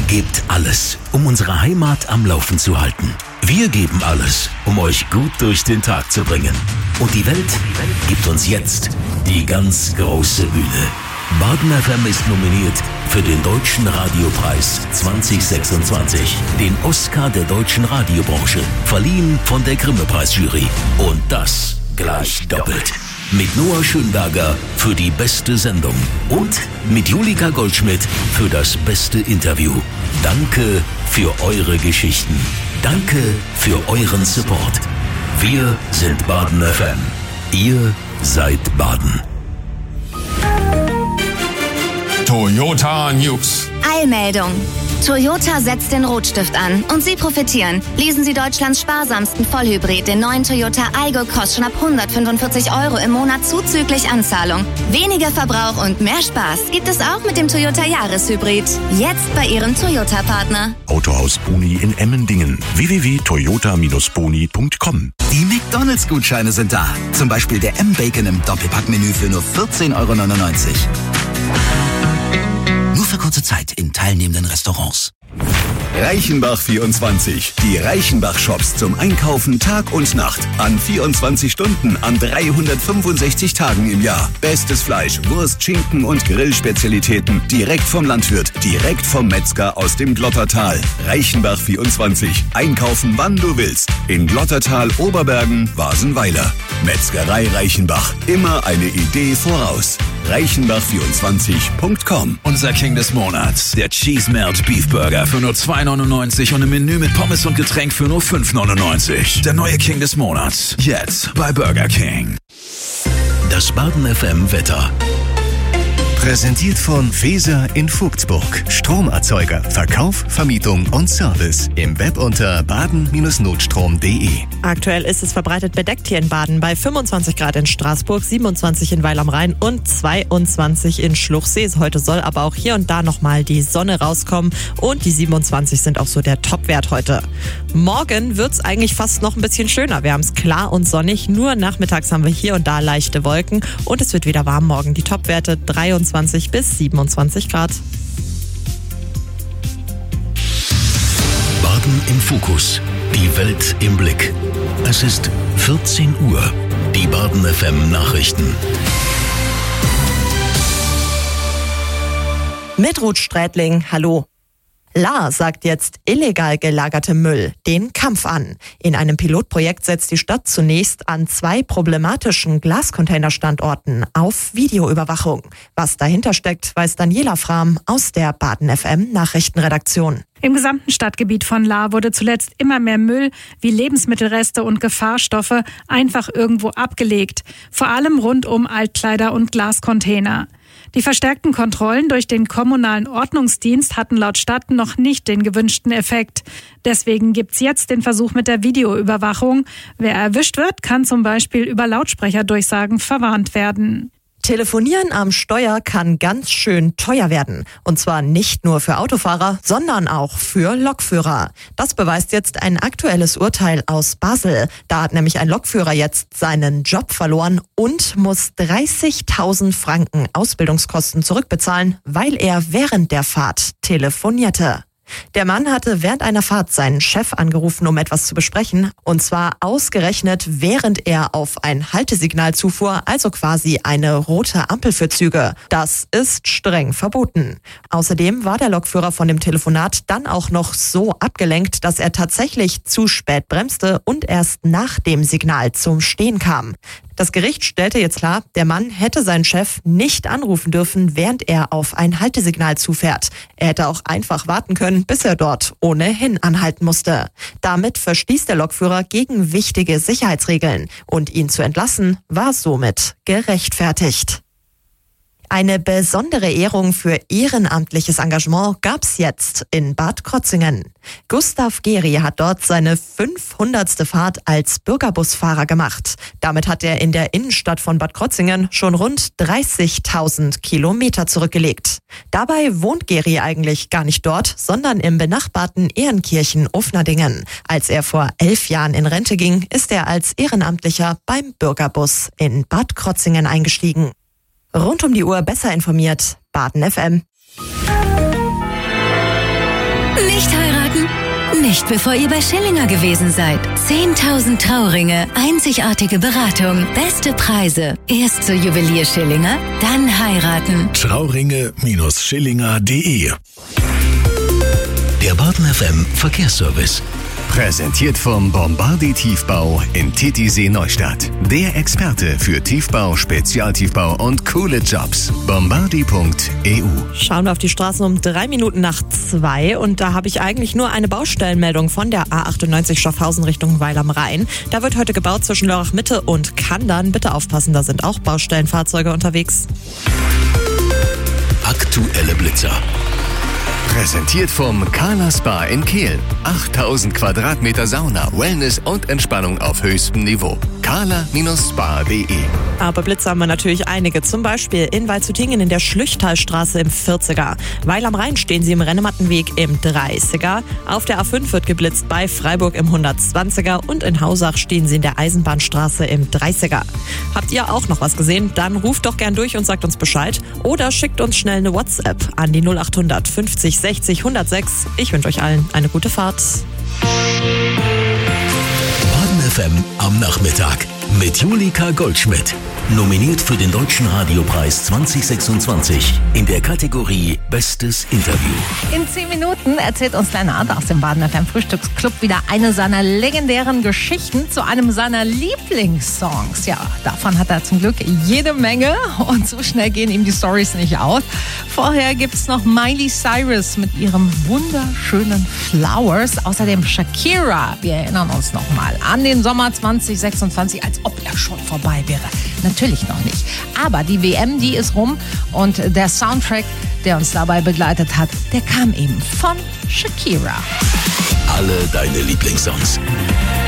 gebt alles, um unsere Heimat am Laufen zu halten. Wir geben alles, um euch gut durch den Tag zu bringen. Und die Welt gibt uns jetzt die ganz große Bühne. Baden FM ist nominiert für den Deutschen Radiopreis 2026, den Oscar der deutschen Radiobranche, verliehen von der Grimme-Preisjury. Und das gleich doppelt. Mit Noah Schönberger für die beste Sendung und mit Julika Goldschmidt für das beste Interview. Danke für eure Geschichten. Danke für euren Support. Wir sind Baden FM. Ihr seid Baden. Toyota News. Eilmeldung. Toyota setzt den Rotstift an und Sie profitieren. Lesen Sie Deutschlands sparsamsten Vollhybrid, den neuen Toyota Aygo, kostet schon ab 145 € im Monat zuzüglich Anzahlung. Weniger Verbrauch und mehr Spaß gibt es auch mit dem Toyota Jahreshybrid. Jetzt bei Ihrem Toyota-Partner. Autohaus Boni in Emmendingen. www.toyota-boni.com. Die McDonalds-Gutscheine sind da. Zum Beispiel der M-Bacon im Doppelpackmenü für nur 14,99 €. Nur für kurze Zeit in teilnehmenden Restaurants. Reichenbach 24. Die Reichenbach-Shops zum Einkaufen Tag und Nacht. An 24 Stunden, an 365 Tagen im Jahr. Bestes Fleisch, Wurst, Schinken und Grillspezialitäten. Direkt vom Landwirt, direkt vom Metzger aus dem Glottertal. Reichenbach 24. Einkaufen, wann du willst. In Glottertal, Oberbergen, Wasenweiler. Metzgerei Reichenbach. Immer eine Idee voraus. Reichenbach24.com. Unser King des Monats, der Cheese Melt Beef Burger für nur 2,99 € und ein Menü mit Pommes und Getränk für nur 5,99 €. Der neue King des Monats, jetzt bei Burger King. Das Baden FM Wetter. Präsentiert von Feser in Vogtsburg. Stromerzeuger, Verkauf, Vermietung und Service. Im Web unter baden-notstrom.de. Aktuell ist es verbreitet bedeckt hier in Baden bei 25 Grad in Straßburg, 27 in Weil am Rhein und 22 in Schluchsee. Heute soll aber auch hier und da nochmal die Sonne rauskommen und die 27 sind auch so der Topwert heute. Morgen wird's eigentlich fast noch ein bisschen schöner. Wir haben es klar und sonnig, nur nachmittags haben wir hier und da leichte Wolken und es wird wieder warm morgen. Die Topwerte 23 bis 27 Grad. Baden im Fokus. Die Welt im Blick. Es ist 14 Uhr. Die Baden FM Nachrichten. Mit Ruth Strätling, hallo. La sagt jetzt illegal gelagertem Müll den Kampf an. In einem Pilotprojekt setzt die Stadt zunächst an 2 problematischen Glascontainerstandorten auf Videoüberwachung. Was dahinter steckt, weiß Daniela Frahm aus der Baden FM Nachrichtenredaktion. Im gesamten Stadtgebiet von La wurde zuletzt immer mehr Müll wie Lebensmittelreste und Gefahrstoffe einfach irgendwo abgelegt. Vor allem rund um Altkleider und Glascontainer. Die verstärkten Kontrollen durch den kommunalen Ordnungsdienst hatten laut Stadt noch nicht den gewünschten Effekt. Deswegen gibt's jetzt den Versuch mit der Videoüberwachung. Wer erwischt wird, kann zum Beispiel über Lautsprecherdurchsagen verwarnt werden. Telefonieren am Steuer kann ganz schön teuer werden. Und zwar nicht nur für Autofahrer, sondern auch für Lokführer. Das beweist jetzt ein aktuelles Urteil aus Basel. Da hat nämlich ein Lokführer jetzt seinen Job verloren und muss 30.000 Franken Ausbildungskosten zurückbezahlen, weil er während der Fahrt telefonierte. Der Mann hatte während einer Fahrt seinen Chef angerufen, um etwas zu besprechen. Und zwar ausgerechnet, während er auf ein Haltesignal zufuhr, also quasi eine rote Ampel für Züge. Das ist streng verboten. Außerdem war der Lokführer von dem Telefonat dann auch noch so abgelenkt, dass er tatsächlich zu spät bremste und erst nach dem Signal zum Stehen kam. Das Gericht stellte jetzt klar, der Mann hätte seinen Chef nicht anrufen dürfen, während er auf ein Haltesignal zufährt. Er hätte auch einfach warten können, bis er dort ohnehin anhalten musste. Damit verstieß der Lokführer gegen wichtige Sicherheitsregeln und ihn zu entlassen war somit gerechtfertigt. Eine besondere Ehrung für ehrenamtliches Engagement gab's jetzt in Bad Krotzingen. Gustav Geri hat dort seine 500. Fahrt als Bürgerbusfahrer gemacht. Damit hat er in der Innenstadt von Bad Krotzingen schon rund 30.000 Kilometer zurückgelegt. Dabei wohnt Geri eigentlich gar nicht dort, sondern im benachbarten Ehrenkirchen-Ufnadingen. Als er vor 11 Jahren in Rente ging, ist er als Ehrenamtlicher beim Bürgerbus in Bad Krotzingen eingestiegen. Rund um die Uhr besser informiert, Baden FM. Nicht heiraten? Nicht bevor ihr bei Schillinger gewesen seid. 10.000 Trauringe, einzigartige Beratung, beste Preise. Erst zur Juwelier Schillinger, dann heiraten. Trauringe-Schillinger.de. Der Baden FM Verkehrsservice. Präsentiert vom Bombardi Tiefbau in Titisee Neustadt. Der Experte für Tiefbau, Spezialtiefbau und coole Jobs. Bombardi.eu. Schauen wir auf die Straßen um 3 Minuten nach 2 und da habe ich eigentlich nur eine Baustellenmeldung von der A98 Schaffhausen Richtung Weil am Rhein. Da wird heute gebaut zwischen Lörrach Mitte und Kandern. Bitte aufpassen, da sind auch Baustellenfahrzeuge unterwegs. Aktuelle Blitzer. Präsentiert vom Carla Spa in Kehl. 8000 Quadratmeter Sauna, Wellness und Entspannung auf höchstem Niveau. carla-spa.de. Aber Blitze haben wir natürlich einige. Zum Beispiel in Waldshüttingen in der Schlüchtalstraße im 40er. Weil am Rhein stehen sie im Rennemattenweg im 30er. Auf der A5 wird geblitzt bei Freiburg im 120er. Und in Hausach stehen sie in der Eisenbahnstraße im 30er. Habt ihr auch noch was gesehen? Dann ruft doch gern durch und sagt uns Bescheid. Oder schickt uns schnell eine WhatsApp an die 0800 50 60 106. Ich wünsche euch allen eine gute Fahrt. Baden FM am Nachmittag mit Julika Goldschmidt. Nominiert für den Deutschen Radiopreis 2026 in der Kategorie Bestes Interview. In 10 Minuten erzählt uns Lennart aus dem Baden FM Frühstücksclub wieder eine seiner legendären Geschichten zu einem seiner Lieblingssongs. Ja, davon hat er zum Glück jede Menge und so schnell gehen ihm die Storys nicht aus. Vorher gibt's noch Miley Cyrus mit ihrem wunderschönen Flowers. Außerdem Shakira. Wir erinnern uns nochmal an den Sommer 2026, als ob er schon vorbei wäre. Natürlich noch nicht. Aber die WM, die ist rum und der Soundtrack, der uns dabei begleitet hat, der kam eben von Shakira. Alle deine Lieblingssongs.